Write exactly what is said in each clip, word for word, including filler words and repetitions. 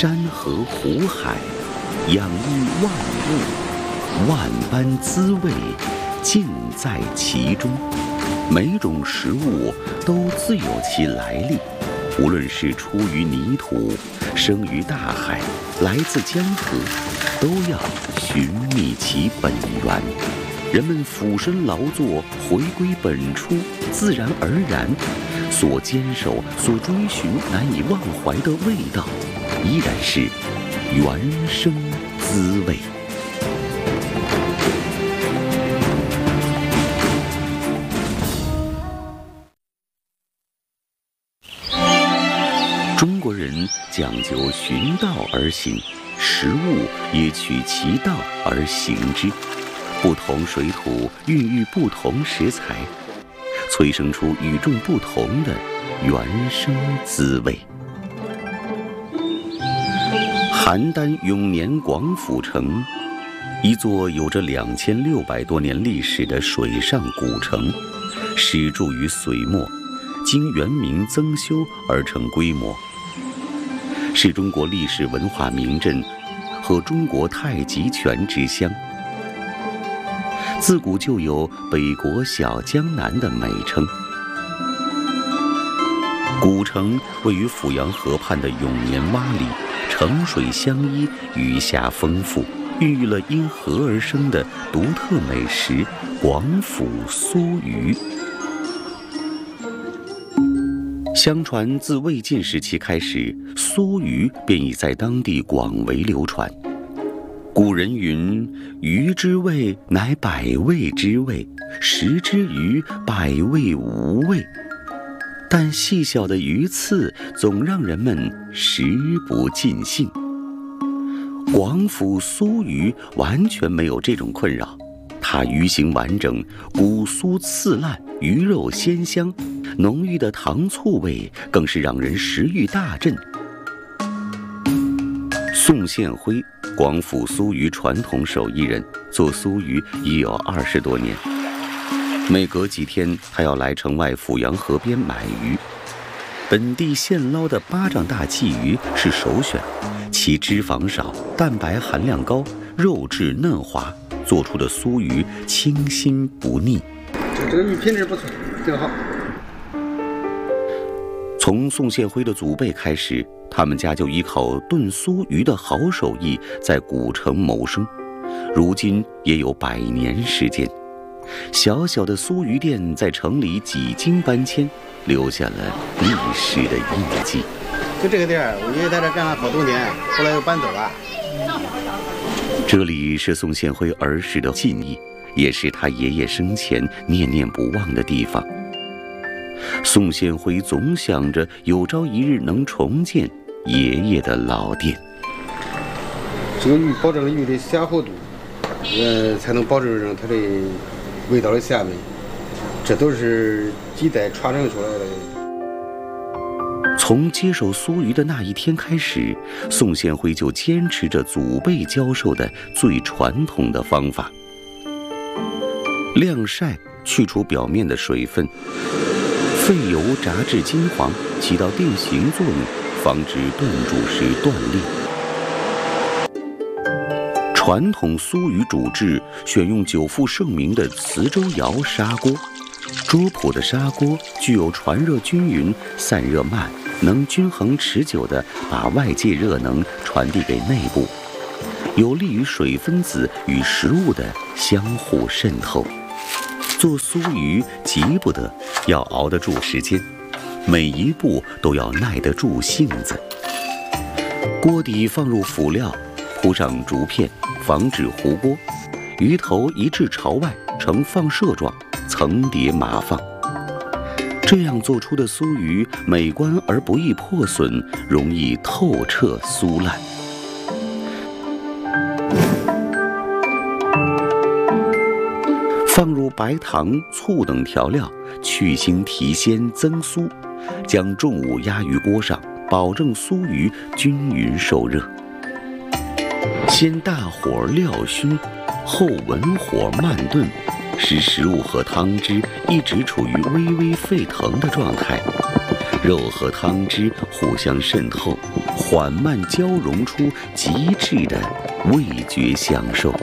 山河湖海，养育万物，万般滋味尽在其中。每种食物都自有其来历，无论是出于泥土，生于大海，来自江河，都要寻觅其本源。人们俯身劳作，回归本初，自然而然，所坚守、所追寻难以忘怀的味道，依然是原生滋味。中国人讲究循道而行，食物也取其道而行之。不同水土孕育不同食材，催生出与众不同的原生滋味。邯郸永年广府城，一座有着两千六百多年历史的水上古城，始筑于隋末，经元明增修而成规模，是中国历史文化名镇和中国太极拳之乡。自古就有北国小江南的美称。古城位于阜阳河畔的永年洼里，城水相依，鱼虾丰富，孕育了因河而生的独特美食广府酥鱼。相传自魏晋时期开始，酥鱼便已在当地广为流传。古人云：鱼之味乃百味之味，食之鱼百味无味。但细小的鱼刺总让人们食不尽兴。广府酥鱼完全没有这种困扰，它鱼形完整，骨酥刺烂，鱼肉鲜香，浓郁的糖醋味更是让人食欲大振。宋宪辉，广府酥鱼传统手艺人，做酥鱼已有二十多年。每隔几天，他要来城外阜阳河边买鱼。本地现捞的巴掌大鲫鱼是首选，其脂肪少，蛋白含量高，肉质嫩滑，做出的酥鱼清新不腻。 这个鱼品质不错，挺好。 从宋宪辉的祖辈开始，他们家就依靠炖酥鱼的好手艺在古城谋生，如今也有百年时间。小小的酥鱼店在城里几经搬迁，留下了历史的印记。 就这个店，我爷爷在这干了好多年，后来又搬走了。 这里是宋宪辉儿时的记忆，也是他爷爷生前念念不忘的地方。宋宪辉总想着有朝一日能重建爷爷的老店。 这个鱼保证了鱼的鲜活度，呃，才能保证它的味道的鲜美，这都是几代传承出来的。 从接手酥鱼的那一天开始，宋宪辉就坚持着祖辈教授的最传统的方法：晾晒，去除表面的水分。废油炸至金黄，起到定型作用，防止炖煮时断裂。传统酥鱼煮制选用久负盛名的磁州窑砂锅，拙朴的砂锅具有传热均匀、散热慢，能均衡持久地把外界热能传递给内部，有利于水分子与食物的相互渗透。做酥鱼急不得，要熬得住时间，每一步都要耐得住性子。锅底放入辅料，铺上竹片，防止糊锅。鱼头一致朝外，呈放射状，层叠码放。这样做出的酥鱼美观而不易破损，容易透彻酥烂。放入白糖、醋等调料，去腥提鲜增酥，将重物压于锅上，保证酥鱼均匀受热。先大火料熏，后文火慢炖，使食物和汤汁一直处于微微沸腾的状态， 肉和汤汁互相渗透，缓慢交融出极致的味觉享受。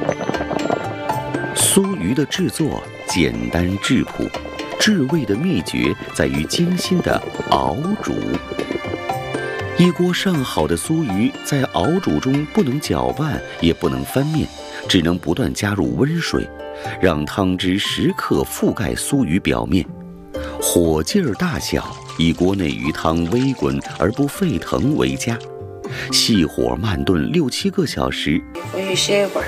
酥鱼的制作简单质朴，制味的秘诀在于精心的熬煮。一锅上好的酥鱼在熬煮中不能搅拌，也不能翻面，只能不断加入温水，让汤汁时刻覆盖酥鱼表面。火劲儿大小，以锅内鱼汤微滚而不沸腾为佳。细火慢炖六七个小时。 回去歇一会儿，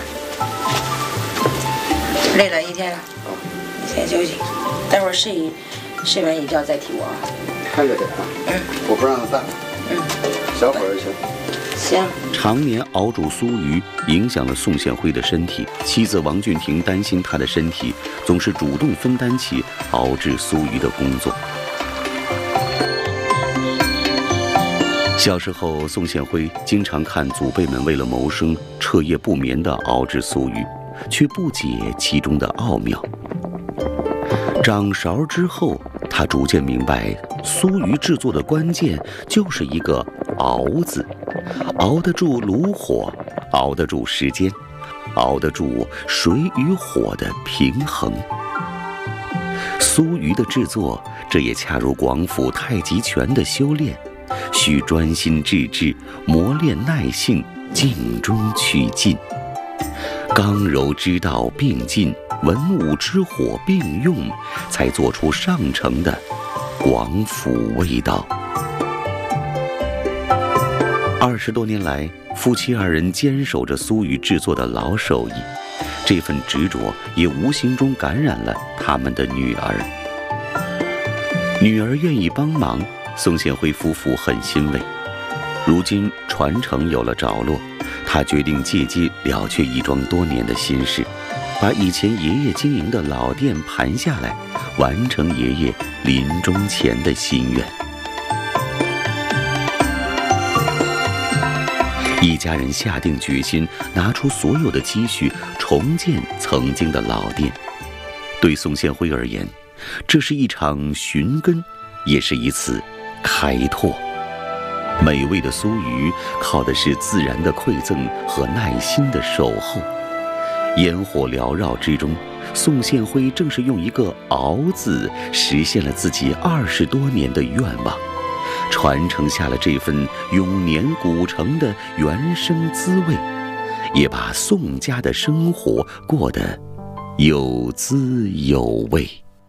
累了一天了，先休息。待会儿睡一睡完一觉再提我啊。 看着点啊，嗯，我不让他散，嗯，小会儿就行。 行。 常年熬煮酥鱼影响了宋宪辉的身体，妻子王俊婷担心他的身体，总是主动分担起熬制酥鱼的工作。小时候，宋宪辉经常看祖辈们为了谋生彻夜不眠地熬制酥鱼，却不解其中的奥妙。掌勺之后，他逐渐明白，酥鱼制作的关键就是一个“熬”字，熬得住炉火，熬得住时间，熬得住水与火的平衡。酥鱼的制作，这也恰如广府太极拳的修炼，需专心致志，磨练耐性，静中取静。刚柔之道并进，文武之火并用，才做出上乘的广府味道。二十多年来，夫妻二人坚守着酥鱼制作的老手艺，这份执着也无形中感染了他们的女儿。女儿愿意帮忙，宋宪辉夫妇很欣慰。如今传承有了着落，他决定借机了却义庄多年的心事，把以前爷爷经营的老店盘下来，完成爷爷临终前的心愿。一家人下定决心，拿出所有的积蓄重建曾经的老店。对宋宪辉而言，这是一场寻根，也是一次开拓。美味的酥鱼靠的是自然的馈赠和耐心的守候。烟火缭绕之中，宋宪辉正是用一个“熬”字实现了自己二十多年的愿望，传承下了这份永年古城的原生滋味，也把宋家的生活过得有滋有味。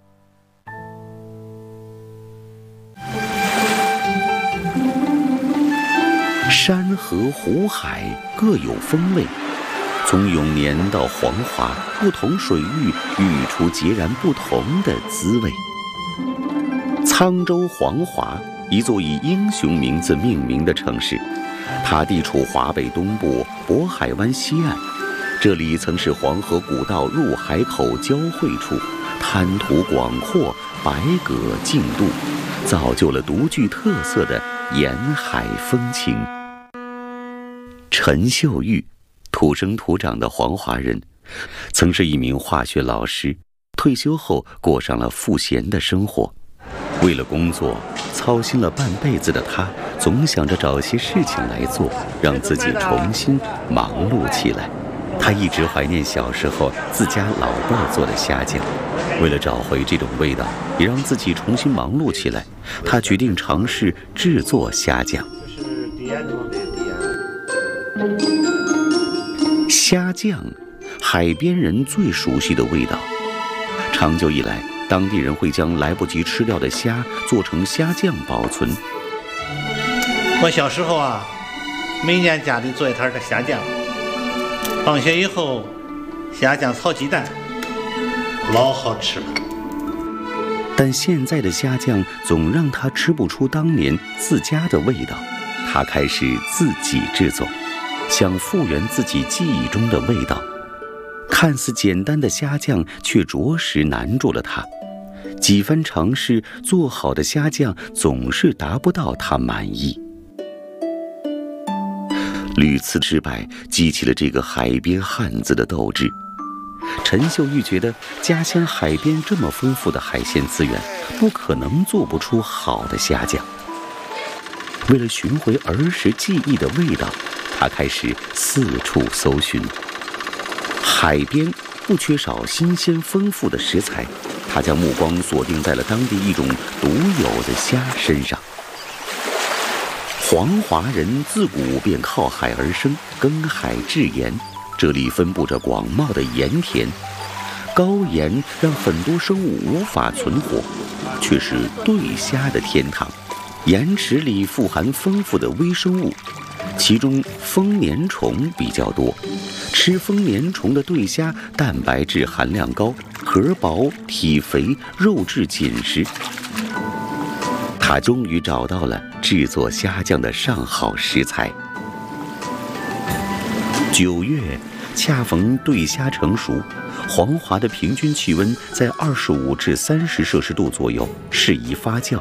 山河湖海各有风味，从永年到黄华，不同水域育出截然不同的滋味。沧州黄华，一座以英雄名字命名的城市，它地处华北东部渤海湾西岸，这里曾是黄河古道入海口交汇处，滩涂广阔，百舸竞渡，造就了独具特色的沿海风情。陈秀玉，土生土长的黄华人，曾是一名化学老师，退休后过上了赋闲的生活。为了工作，操心了半辈子的他，总想着找些事情来做，让自己重新忙碌起来。他一直怀念小时候自家老伴儿做的虾酱，为了找回这种味道，也让自己重新忙碌起来，他决定尝试制作虾酱。虾酱，海边人最熟悉的味道。长久以来，当地人会将来不及吃掉的虾做成虾酱保存。 我小时候啊，每年家里做一摊的虾酱，放学以后虾酱炒鸡蛋，老好吃了。 但现在的虾酱总让他吃不出当年自家的味道，他开始自己制作，想复原自己记忆中的味道。看似简单的虾酱，却着实难住了他。几番尝试，做好的虾酱总是达不到他满意。屡次失败，激起了这个海边汉子的斗志。 陈秀玉觉得家乡海边这么丰富的海鲜资源，不可能做不出好的虾酱。为了寻回儿时记忆的味道，他开始四处搜寻。海边不缺少新鲜丰富的食材，他将目光锁定在了当地一种独有的虾身上。黄华人自古便靠海而生，耕海制盐，这里分布着广袤的盐田。高盐让很多生物无法存活，却是对虾的天堂。盐池里富含丰富的微生物，其中丰年虫比较多。吃丰年虫的对虾蛋白质含量高，壳薄体肥，肉质紧实。他终于找到了制作虾酱的上好食材。九月恰逢对虾成熟，黄华的平均气温在二十五至三十摄氏度左右，适宜发酵。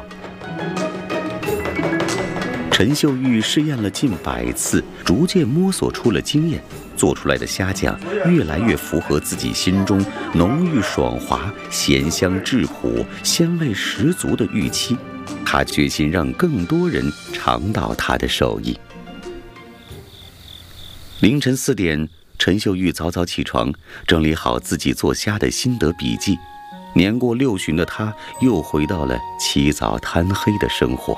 陈秀玉试验了近百次，逐渐摸索出了经验，做出来的虾酱越来越符合自己心中浓郁爽滑、咸香质朴、鲜味十足的预期。他决心让更多人尝到他的手艺。凌晨四点，陈秀玉早早起床，整理好自己做虾的心得笔记。年过六旬的他，又回到了起早贪黑的生活。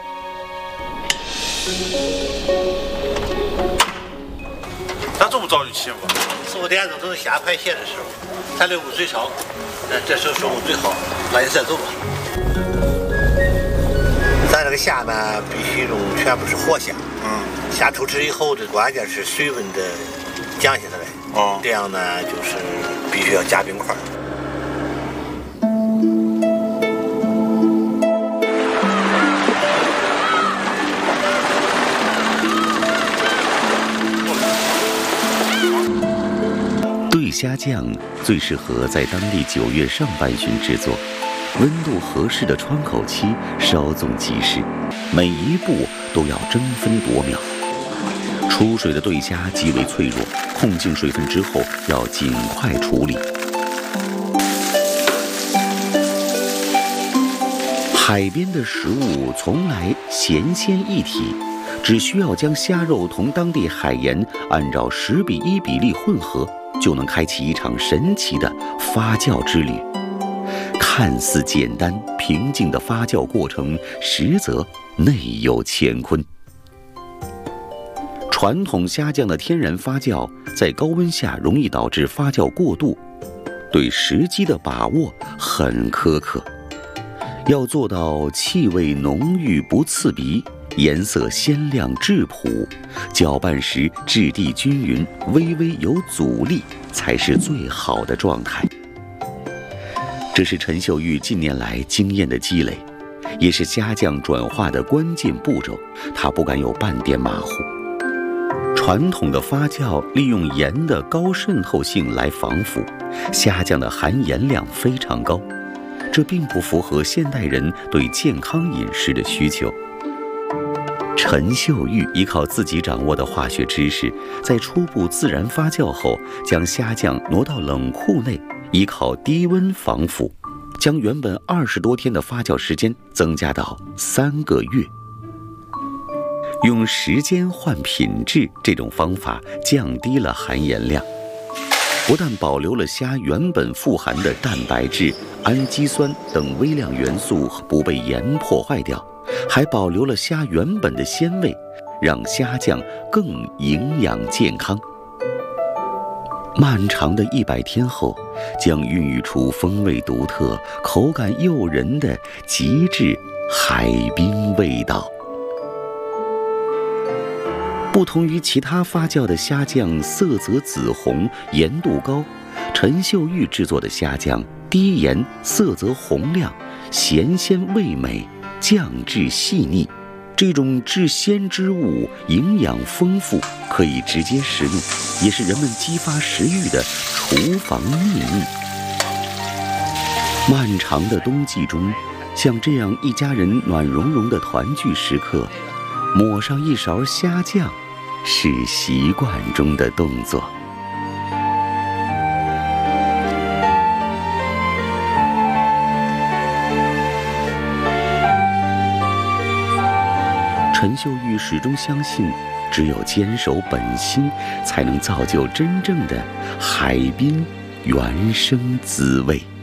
咱这么早就起吗？ 四五点钟都是虾快蟹的时候，咱流补最少，呃，这时候收获最好。那就再走吧。咱这个虾呢，必须用全部是活虾。 嗯。 虾出汁以后，这关键是水分的降下来。 哦。 这样呢，就是必须要加冰块。对虾酱最适合在当地九月上半旬制作，温度合适的窗口期稍纵即逝，每一步都要争分夺秒。出水的对虾极为脆弱，控净水分之后要尽快处理。海边的食物从来咸鲜一体，只需要将虾肉同当地海盐按照十比一比例混合，就能开启一场神奇的发酵之旅。看似简单平静的发酵过程，实则内有乾坤。传统虾酱的天然发酵，在高温下容易导致发酵过度，对时机的把握很苛刻。要做到气味浓郁不刺鼻，颜色鲜亮质朴，搅拌时质地均匀，微微有阻力，才是最好的状态。这是陈秀玉近年来经验的积累，也是虾酱转化的关键步骤，她不敢有半点马虎。传统的发酵利用盐的高渗透性来防腐，虾酱的含盐量非常高，这并不符合现代人对健康饮食的需求。陈秀玉依靠自己掌握的化学知识，在初步自然发酵后，将虾酱挪到冷库内，依靠低温防腐，将原本二十多天的发酵时间增加到三个月。用时间换品质这种方法降低了含盐量，不但保留了虾原本富含的蛋白质、氨基酸等微量元素不被盐破坏掉，还保留了虾原本的鲜味，让虾酱更营养健康。漫长的一百天后，将孕育出风味独特、口感诱人的极致海滨味道。不同于其他发酵的虾酱色泽紫红、盐度高，陈秀玉制作的虾酱低盐、色泽红亮、咸鲜味美、酱质细腻。这种制鲜之物营养丰富，可以直接食用，也是人们激发食欲的厨房秘密。漫长的冬季中，像这样一家人暖融融的团聚时刻，抹上一勺虾酱，是习惯中的动作。 陈秀玉始终相信，只有坚守本心，才能造就真正的海滨原生滋味。